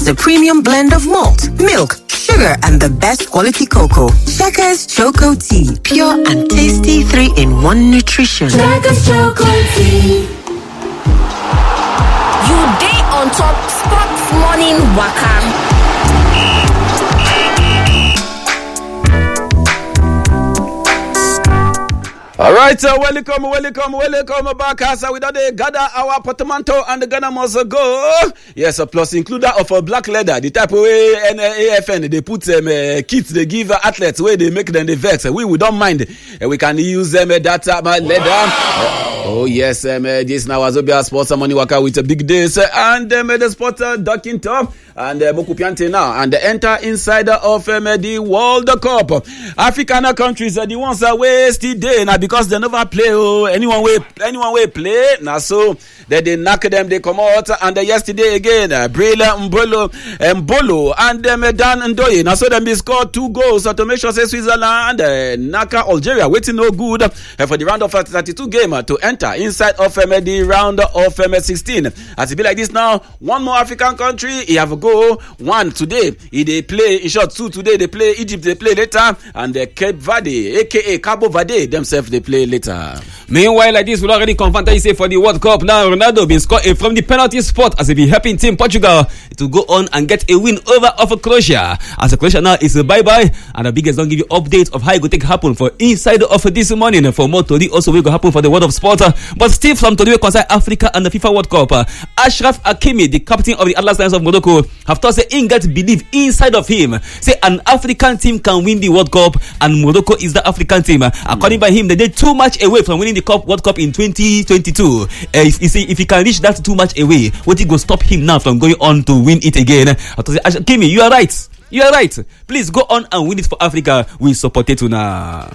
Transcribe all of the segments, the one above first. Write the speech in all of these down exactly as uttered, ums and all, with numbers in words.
a premium blend of malt, milk, sugar, and the best quality cocoa. Checkers Choco Tea, pure and tasty three in one nutrition. Checkers Choco Tea. You day on top sports morning waka. All right, uh, welcome, welcome, welcome back. As uh, we don't uh, gather our portmanteau and the Ghana must uh, go. Yes, uh, plus includer of uh, black leather, the type of way N A F N they put um, uh, kits they give uh, athletes where they make them the vex. Uh, we we don't mind. Uh, we can use them um, uh, that uh, leather. Uh, oh yes, um, uh, this now Azobia Sports Money Waka with a uh, big days uh, and um, uh, the sport uh, docking top and uh, Moku Piante now and uh, enter inside of um, uh, the World Cup. African countries are uh, the ones that waste the day now because they never play. Oh, anyone way, anyone way play. Now so that they knock them, they come out. And uh, yesterday again, uh, Brela Mbolo, Mbolo, and um, Dan Ndoye. Now so them they scored two goals uh, to make sure say Switzerland, uh, Naka Algeria waiting no good uh, for the round of uh, thirty-two game uh, to enter inside of um, the round of um, sixteen. As it be like this now, one more African country, he have a go. One today, he they play in short. Two today they play Egypt, they play later, and the uh, Cape Verde, aka Cabo Verde, themselves they play later. Meanwhile, like this, we already confirmed that you say for the World Cup now. Ronaldo been scoring from the penalty spot as if he helping team Portugal to go on and get a win over of Croatia. As Croatia now is a bye bye, and the biggest don't give you updates of how it will take happen for inside of this morning. For more Tori also will go happen for the world of sport. But still from Tori will concern Africa and the FIFA World Cup. Ashraf Hakimi, the captain of the Atlas Lions of Morocco, have thought say in get believe inside of him. Say an African team can win the World Cup and Morocco is the African team. According by him, they did too much away from winning the Cup World Cup in twenty twenty-two. Uh, if, if, if he can reach that too much away, what he go stop him now from going on to win it again? I to say, Hakimi, you are right. You are right. Please go on and win it for Africa. We support it now.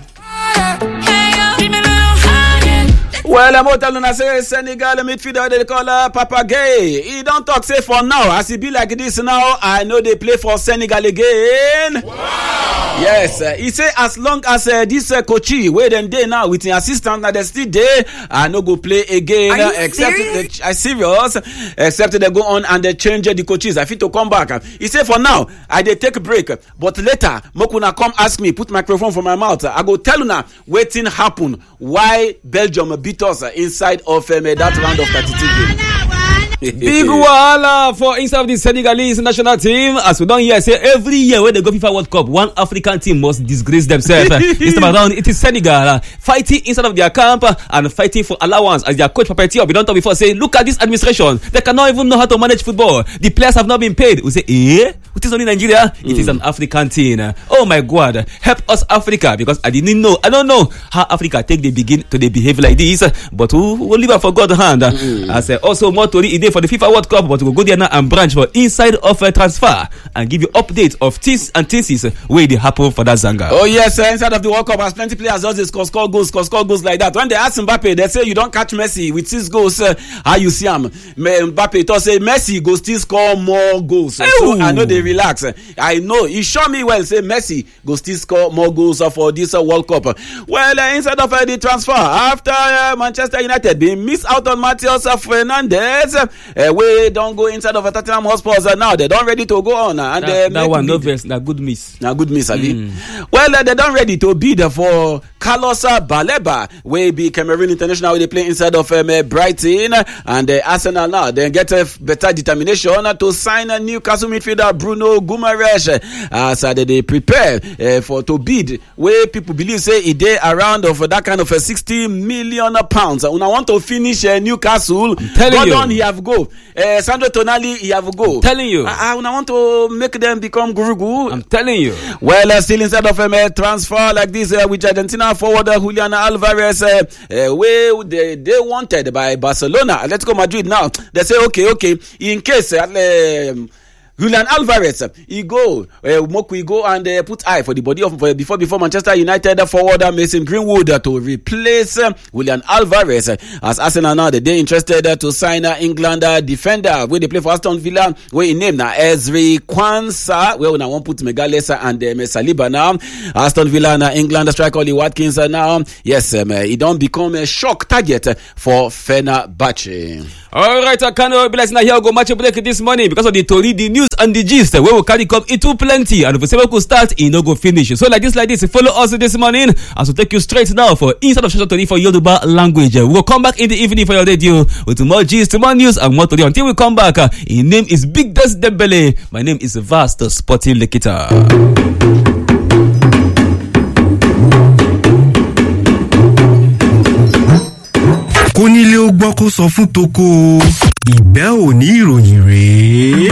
Well, I'm telling you, say Senegal midfielder they call uh, Papa Gueye. He don't talk say for now. As he be like this now, I know they play for Senegal again. Wow. Yes, uh, he say as long as uh, this uh, coachy where them day now with the assistant that they still there, I no go play again. Are you uh, except serious? I serious. Except they go on and they change the coaches. I fit to come back. He say for now I they take a break, but later Mokuna come ask me, put microphone for my mouth. I go tell you now waiting happen. Why Belgium beat us inside of um, that round of thirty-two game. Big wala for inside of the Senegalese national team. As we don't hear say every year when they go FIFA World Cup, one African team must disgrace themselves. This time around, it is Senegal uh, fighting inside of their camp uh, and fighting for allowance. As their coach Papetier, we don't talk before, say, look at this administration. They cannot even know how to manage football. The players have not been paid. We say, eh? It is only Nigeria. Mm. It is an African team. Oh my God, help us Africa, because I didn't know. I don't know how Africa take the begin to they behave like this, but we will leave it for God's hand. Mm. As uh, also more to idea for the FIFA World Cup, but we'll go there now and branch for inside of a uh, transfer and give you updates of things and things where they happen for that Zanga. Oh yes, uh, inside of the World Cup, as plenty players just they score, score goals, score, score goals like that. When they ask Mbappe, they say you don't catch Messi with six goals. Uh, how you see him? Mbappe to say Messi go still score more goals. So, so I know they relax. I know he show me well. Say Messi go still score more goals uh, for this uh, World Cup. Well, uh, inside of uh, the transfer after uh, Manchester United being missed out on Matheus uh, Fernandes. Uh, we don't go inside of a Tottenham Hotspur uh, now. They don't ready to go on uh, and that, uh, that one no verse, na good miss. Na good miss, Ali. Mm. Well, uh, they don't ready to bid uh, for Carlos uh, Baleba, we be Cameroon international. They play inside of um, uh, Brighton and uh, Arsenal now. They get a better determination uh, to sign a Newcastle midfielder Bruno Guimaraes uh, as uh, they, they prepare uh, for to bid. Where people believe say it they around of uh, that kind of a uh, sixty million pounds. Uh, when I want to finish uh, Newcastle, Gordon he have go. Uh, Sandro Tonali he have go. I'm telling you. Uh, when I want to make them become Gurugu. I'm telling you. Well, uh, still inside of um, a transfer like this uh, with Argentina forward uh, Julian Alvarez, uh, uh, where they, they wanted by Barcelona, Atletico Madrid. Now they say okay, okay, in case uh, um, Julian Alvarez, he go, uh, Moku, he go and uh, put eye for the body of uh, before before Manchester United uh, forward uh, Mason Greenwood uh, to replace uh, Julian Alvarez. Uh, as Arsenal now, they interested uh, to sign uh, England uh, defender where they play for Aston Villa, where he named now uh, Ezri Kwanzaa, where we now want put Megalesa and uh, Saliba now. Aston Villa and uh, England striker Oli Watkins uh, now. Yes, um, uh, he don't become a shock target uh, for Fenerbahce. All right, I can't be like now here go match break this morning because of the Tori the news. news and the gist wey we carry come, e too plenty, and if we say we could start, e no go finish. So like this, like this, follow us this morning as we take you straight now for Inside of Social Tori for Yoruba language. We will come back in the evening for your radio with more gist, more news, and more today. Until we come back, uh, his name is Big Des Dembele. My name is Vast Sporting Lekita. Kónílé ó gbọ́ kó sọ fún toko, ìgbẹ́ ò ní ìròyìn rèé.